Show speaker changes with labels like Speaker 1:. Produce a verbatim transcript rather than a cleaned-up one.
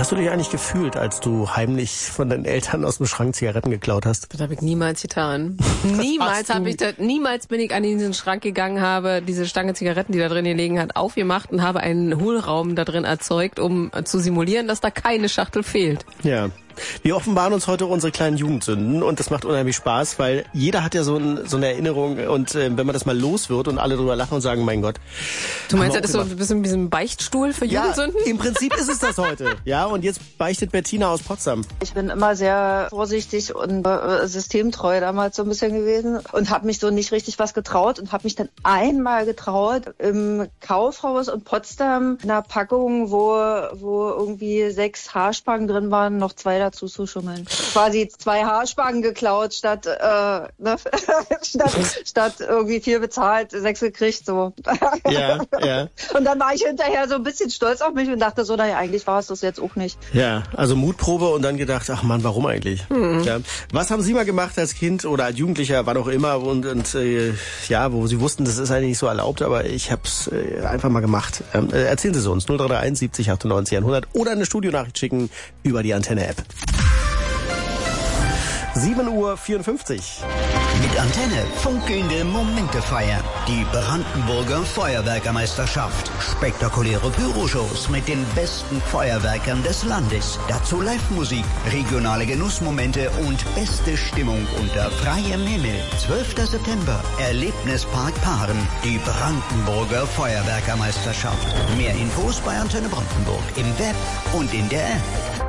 Speaker 1: hast du dich eigentlich gefühlt, als du heimlich von deinen Eltern aus dem Schrank Zigaretten geklaut hast?
Speaker 2: Das habe ich niemals getan. Niemals habe ich das, niemals bin ich an diesen Schrank gegangen, habe diese Stange Zigaretten, die da drin gelegen hat, aufgemacht und habe einen Hohlraum da drin erzeugt, um zu simulieren, dass da keine Schachtel fehlt.
Speaker 1: Ja. Wir offenbaren uns heute unsere kleinen Jugendsünden und das macht unheimlich Spaß, weil jeder hat ja so, ein, so eine Erinnerung und äh, wenn man das mal los wird und alle drüber lachen und sagen, mein Gott.
Speaker 2: Du meinst, das ist so ein bisschen wie so ein Beichtstuhl für
Speaker 1: ja,
Speaker 2: Jugendsünden?
Speaker 1: Im Prinzip ist es das heute. Ja, und jetzt beichtet Bettina aus Potsdam.
Speaker 3: Ich bin immer sehr vorsichtig und äh, systemtreu damals so ein bisschen gewesen und habe mich so nicht richtig was getraut und habe mich dann einmal getraut im Kaufhaus in Potsdam in einer Packung, wo, wo irgendwie sechs Haarspangen drin waren, noch zwei dazu zu schummeln. Quasi zwei Haarspangen geklaut, statt, äh, ne? statt, statt irgendwie viel bezahlt, sechs gekriegt, so.
Speaker 1: Ja, ja.
Speaker 3: Und dann war ich hinterher so ein bisschen stolz auf mich und dachte so, naja, eigentlich war es das jetzt auch nicht.
Speaker 1: Ja, also Mutprobe und dann gedacht, ach Mann, warum eigentlich? Mhm. Ja. Was haben Sie mal gemacht als Kind oder als Jugendlicher, wann auch immer und, und äh, ja, wo Sie wussten, das ist eigentlich nicht so erlaubt, aber ich hab's äh, einfach mal gemacht. Ähm, äh, erzählen Sie es uns, null drei drei eins siebzig achtundneunzig hundert oder eine Studionachricht schicken über die Antenne-App. sieben Uhr vierundfünfzig.
Speaker 4: Mit Antenne funkelnde Momente feiern. Die Brandenburger Feuerwerkermeisterschaft. Spektakuläre Pyroshows mit den besten Feuerwerkern des Landes. Dazu Live-Musik, regionale Genussmomente und beste Stimmung unter freiem Himmel. zwölfter September, Erlebnispark Paaren. Die Brandenburger Feuerwerkermeisterschaft. Mehr Infos bei Antenne Brandenburg im Web und in der App.